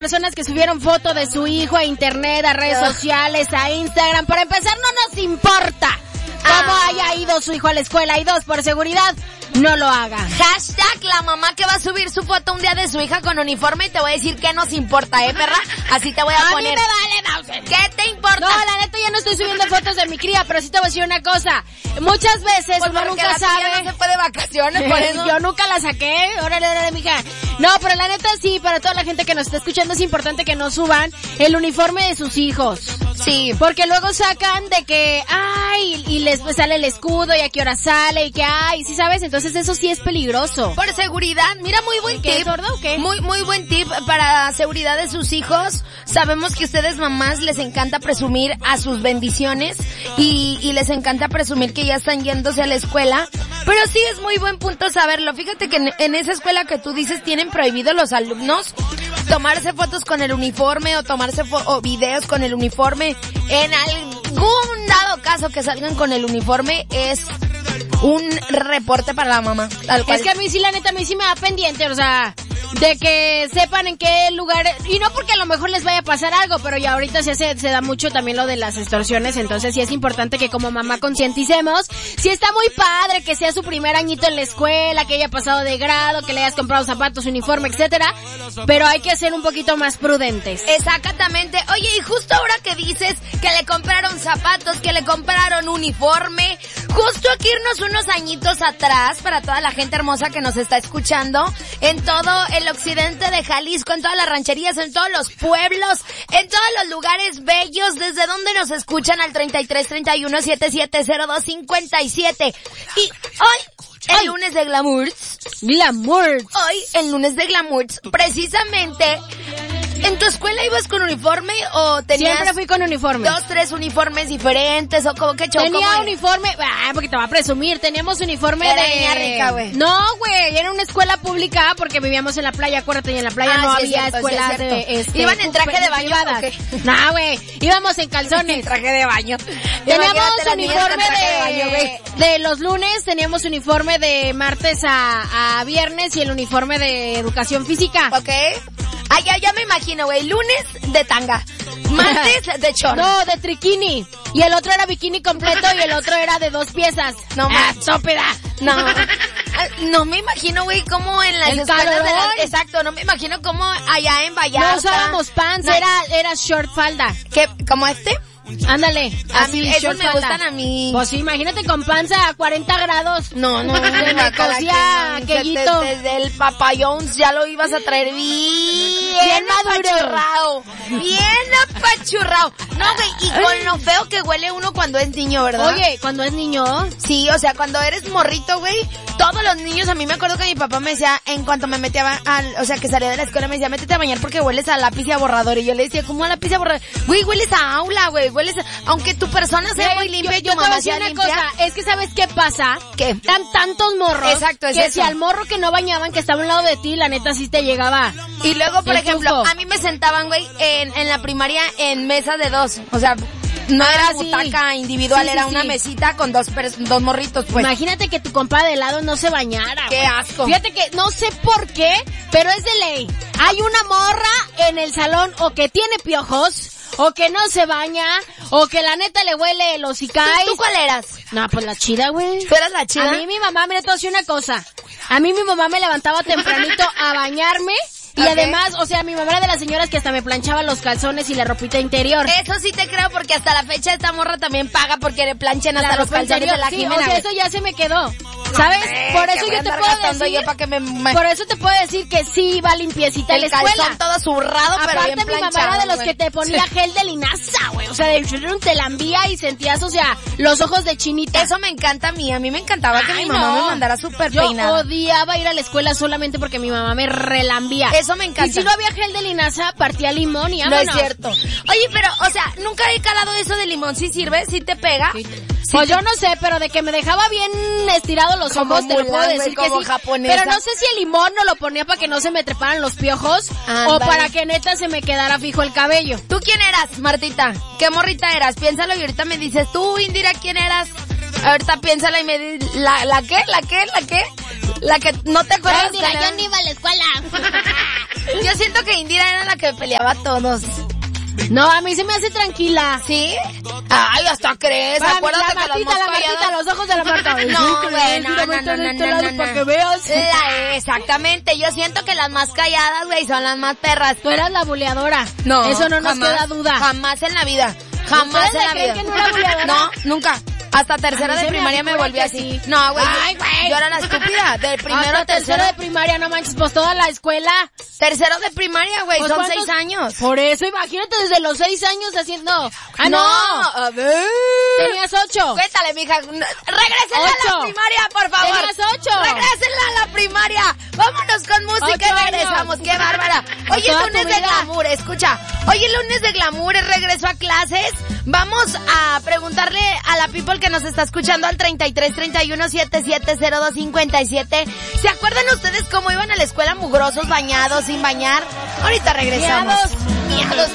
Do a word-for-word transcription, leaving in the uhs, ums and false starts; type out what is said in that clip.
Personas que subieron foto de su hijo a internet, a redes sociales, a Instagram. Para empezar, no nos importa cómo ah. haya ido su hijo a la escuela. Y dos, por seguridad, no lo haga. Hashtag la mamá que va a subir su foto un día de su hija con uniforme y te voy a decir que nos importa, ¿eh, perra? Así te voy a, a poner. A mí me vale, Bowser. ¿Qué te importa? No, la neta ya no estoy subiendo fotos de mi cría, pero sí te voy a decir una cosa. Muchas veces pues uno nunca sabe. No se fue de vacaciones, por eso. Yo nunca la saqué. Órale, órale, mija. No, pero la neta sí, para toda la gente que nos está escuchando es importante que no suban el uniforme de sus hijos. Sí. Porque luego sacan de que, ay, y les sale el escudo y a qué hora sale y que, ay, ¿sí sabes? Entonces eso sí es peligroso. Por seguridad, mira, muy buen ¿Qué, tip. sordo o qué? Muy, muy buen tip para seguridad de sus hijos. Sabemos que ustedes mamás les encanta presumir a sus bendiciones y, y les encanta presumir que ya están yéndose a la escuela. Pero sí es muy buen punto saberlo. Fíjate que en, en esa escuela que tú dices tienen prohibido los alumnos tomarse fotos con el uniforme o tomarse fo- o videos con el uniforme. En algún dado caso que salgan con el uniforme es un reporte para la mamá. Tal cual. Es que a mí sí, la neta, a mí sí me da pendiente, o sea, de que sepan en qué lugar, y no porque a lo mejor les vaya a pasar algo, pero ya ahorita se, se, se da mucho también lo de las extorsiones, entonces sí es importante que como mamá concienticemos. Sí está muy padre que sea su primer añito en la escuela, que haya pasado de grado, que le hayas comprado zapatos, uniforme, etcétera, pero hay que ser un poquito más prudentes. Exactamente. Oye, y justo ahora que dices que le compraron zapatos, que le compraron uniforme, justo aquí irnos unos añitos atrás para toda la gente hermosa que nos está escuchando en todo el occidente de Jalisco, en todas las rancherías, en todos los pueblos, en todos los lugares bellos, desde donde nos escuchan al treinta y tres, treinta y uno, setenta y siete, cero dos, cincuenta y siete. Y hoy, el Ay. lunes de Glamours. Glamour. Hoy, el lunes de Glamours, precisamente, ¿en tu escuela ibas con uniforme o tenías Siempre fui con uniforme. dos, tres uniformes diferentes o como que choco? Tenía uniforme, ah, porque te va a presumir, teníamos uniforme Era de... niña rica, güey. No, güey, era una escuela pública porque vivíamos en la playa, acuérdate, y en la playa Ah, no sí, había es cierto, escuelas sí, es de... cierto. Este, ¿Iban en traje de baño privadas. o qué? No, güey, íbamos en calzones. Traje de baño. Teníamos Imagínate las niñas con uniforme traje de, de baño, güey. de los lunes, teníamos uniforme de martes a, a viernes y el uniforme de educación física. ¿Ok? Ah, ya, ya me imagino, güey. Lunes de tanga. Martes de chorro. No, de triquini. Y el otro era bikini completo y el otro era de dos piezas. No, ah, sópeda. No. No me imagino, güey, cómo en las El escuelas de calorón. la... Exacto, no me imagino cómo allá en Vallarta. No usábamos pants, No. era, era short falda. ¿Qué? ¿Como este? Ándale. A así, mí, esos short me falda. gustan a mí. Pues sí, imagínate con panza a cuarenta grados. No, no, Se me guácala, cosía que- aquellito. Desde, desde el Papa John's ya lo ibas a traer bien, Bien maduro. apachurrado. Bien apachurrado. No, güey, y con lo feo que huele uno cuando es niño, ¿verdad? Oye, cuando es niño... Sí, o sea, cuando eres morrito, güey, todos los niños, a mí me acuerdo que mi papá me decía, en cuanto me metía al, o sea, que salía de la escuela, me decía, métete a bañar porque hueles a lápiz y a borrador. Y yo le decía, ¿cómo a lápiz y a borrador? Güey, hueles a aula, güey, hueles a... Aunque tu persona sea Mira, muy yo- limpia y yo tu te voy a mamá decir sea una limpia. cosa, es que ¿sabes qué pasa? ¿Qué? Tan tantos morros. Exacto, es que eso. si al morro que no bañaban, que estaba a un lado de ti, la neta sí te llegaba. Y luego, por El ejemplo, tufo. a mí me sentaban, güey, en, en la primaria en mesa de dos. O sea, no Ah, era sí. butaca individual, Sí, sí, era una sí. mesita con dos pers- dos morritos, pues. Imagínate que tu compa de lado no se bañara. Qué güey. asco. Fíjate que no sé por qué, pero es de ley. Hay una morra en el salón o que tiene piojos, o que no se baña, o que la neta le huele el ¿Tú, hocicay. tú cuál eras? No, pues la chida, güey. ¿Tú eras la chida? A mí mi mamá, mira, te voy a decir una cosa. A mí mi mamá me levantaba tempranito a bañarme. Y Ok. además, o sea, mi mamá era de las señoras que hasta me planchaba los calzones y la ropita interior. Eso sí te creo porque hasta la fecha esta morra también paga porque le planchen hasta La los ropa calzones interior, de la sí, Jimena, o sea, güey. eso ya se me quedó. ¿Sabes? Hombre, por que eso voy a yo te andar puedo gastando decir, yo pa' que me- me- por eso te puedo decir que sí iba limpiecita el la escuela. calzón todo zurrado, pero Aparte bien mi mamá planchado, era de los güey. que te ponía gel de linaza, güey. O sea, de te la envía y sentías, o sea, los ojos de chinita. Eso me encanta a mí, a mí me encantaba que Ay, mi mamá no. me mandara súper Yo peinada. odiaba ir a la escuela solamente porque mi mamá me relambía. Eso me encanta. Y si no había gel de linaza, partía limón y No vámonos. es cierto. Oye, pero, o sea, nunca he calado eso de limón. ¿Sí sirve? ¿Sí te pega? Sí. Sí Pues te- yo no sé, pero de que me dejaba bien estirados los Como ojos, te lo Mulan, puedo güey, decir que como sí. japonesa. Pero no sé si el limón no lo ponía para que no se me treparan los piojos Ándale. o para que neta se me quedara fijo el cabello. ¿Tú quién eras, Martita? ¿Qué morrita eras? Piénsalo y ahorita me dices, tú, Indira, ¿quién eras? Ahorita piénsala y me dices, ¿la, la qué? ¿La qué? ¿La qué? La que no te acuerdas. Ay, mira, yo ni iba a la escuela. Yo siento que Indira era la que peleaba a todos. No, a mí se me hace tranquila. ¿Sí? Ay, hasta crees. Para Acuérdate la que Martita, las la más Martita, calladas... los ojos de la Marta. No, güey, no, no, no, no, no, no, no. Para que veas. La, exactamente, yo siento que las más calladas, güey, son las más perras. Tú eras la buleadora. No, eso no nos jamás, queda duda. Jamás en la vida. Jamás ¿Ustedes en la creen vida. que no era buleadora? No, nunca. Hasta tercero de primaria me volví así. Sí. No, güey. Ay, güey. Yo era la estúpida. Del primero Hasta a tercero. tercero de primaria, no manches, pues toda la escuela. Tercero de primaria, güey. Pues, son ¿cuántos? seis años. Por eso, imagínate desde los seis años haciendo... Ah, no. no. A ver. Tenías ocho. Cuéntale, mija. Regrésenla a la Ocho. primaria, por favor. Tenías ocho. Regrésenla a la primaria. Vámonos con música Ocho y regresamos. años. Qué bárbara. Hoy es Toda tu lunes de vida. glamour, escucha. Hoy es lunes de glamour, es regreso a clases. Vamos a preguntarle a la people que nos está escuchando al treinta y tres, treinta y uno, setenta y siete, cero dos, cincuenta y siete. ¿Se acuerdan ustedes cómo iban a la escuela mugrosos, bañados, sin bañar? Ahorita regresamos. Miados. Miados.